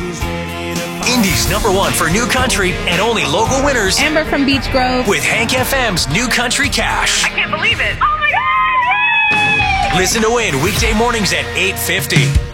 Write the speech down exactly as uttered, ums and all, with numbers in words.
Indy's number one for new country and only local winners. Amber from Beach Grove. With Hank F M's New Country Cash. I can't believe it. Oh my God! Yay! Listen to win weekday mornings at eight fifty.